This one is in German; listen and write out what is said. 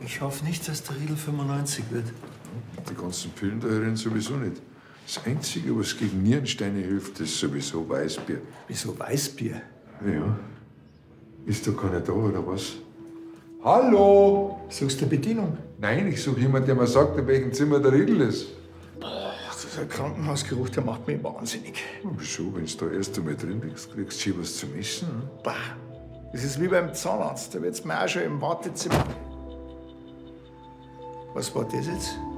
Ich hoffe nicht, dass der Riedel 95 wird. Die ganzen Pillen da herin sowieso nicht. Das Einzige, was gegen Nierensteine hilft, ist sowieso Weißbier. Wieso Weißbier? Ja. Ist da keiner da, oder was? Hallo? Suchst du Bedienung? Nein, ich suche jemanden, der mir sagt, in welchem Zimmer der Riedel ist. Dieser Krankenhausgeruch, der macht mich wahnsinnig. Wieso? Wenn du da erst einmal drin bist, kriegst du schon was zum Essen. Bah, das ist wie beim Zahnarzt. Da wird's mir auch schon im Wartezimmer. Was war das jetzt?